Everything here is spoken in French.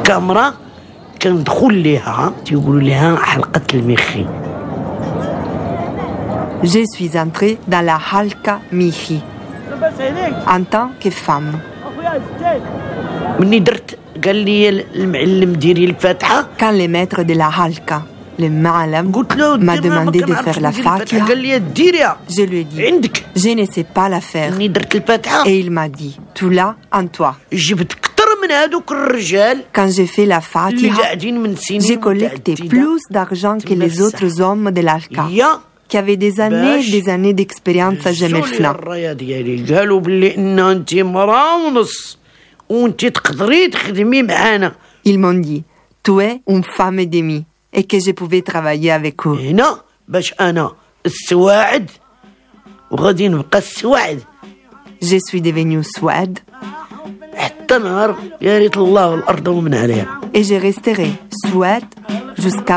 الكاميرا كندخل ليها تيقولوا لها حلقة المخي. Je suis entrée dans la halqa Mihi en tant que femme. مني درت قال لي المعلم ديري الفاتحة. Quand le maître de la halqa, le ma'alam, m'a demandé de faire la fatiha, قال لي ديريها je lui ai dit, عندك. je ne sais pas la faire. مني درت الفاتحة Et il m'a dit, tu l'as en toi. جبت كتر من هذوك الرجال Quand j'ai fait la اللي fatiha, قاعدين من سنين j'ai collecté plus d'argent que les autres hommes de l'halqa, هي qui avaient des années d'expérience à Gemelfna. الرايه ديالي قالوا باللي ان انت مراه ونص وانت تقدري تخدمي معانا. Ils m'ont dit, tu es une femme et demie, et que je pouvais travailler avec eux. هنا باش انا السواعد وغادي نبقى السواعد Je suis devenue Souad, حتى نهار يا ريت الله والارض ومن عليها. et je resterai Souad jusqu'à